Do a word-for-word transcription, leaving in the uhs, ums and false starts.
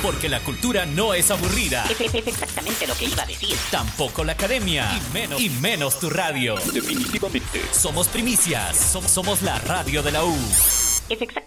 Porque la cultura no es aburrida. Es, es exactamente lo que iba a decir. Tampoco la academia. Y menos, y menos tu radio. Definitivamente. Somos primicias. Som- somos la radio de la U. Es exactamente